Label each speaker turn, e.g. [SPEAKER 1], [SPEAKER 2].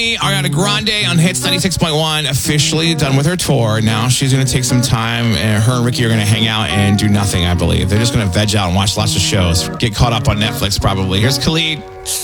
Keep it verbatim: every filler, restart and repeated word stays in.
[SPEAKER 1] Ariana Grande on Hits ninety-six point one, officially done with her tour. Now she's going to take some time, and her and Ricky are going to hang out and do nothing, I believe. They're just going to veg out and watch lots of shows. Get caught up on Netflix, probably. Here's Khalid.